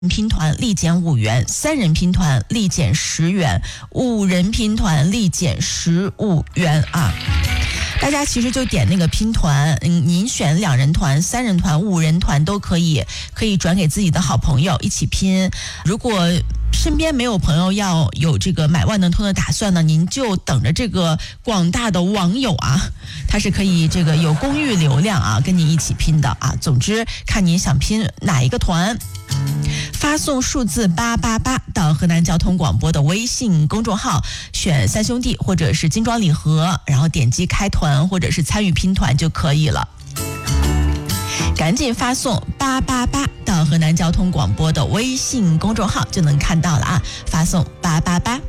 拼团立减5元，3人拼团立减10元，5人拼团立减15元啊。大家其实就点那个拼团，您选2人团、3人团、5人团都可以转给自己的好朋友一起拼。如果身边没有朋友要有这个买万能通的打算呢，您就等着这个广大的网友啊，他是可以这个有公域流量啊，跟你一起拼的啊。总之看您想拼哪一个团，发送数字888到河南交通广播的微信公众号，选3兄弟或者是精装礼盒，然后点击开团或者是参与拼团就可以了。赶紧发送888到河南交通广播的微信公众号就能看到了啊！发送888。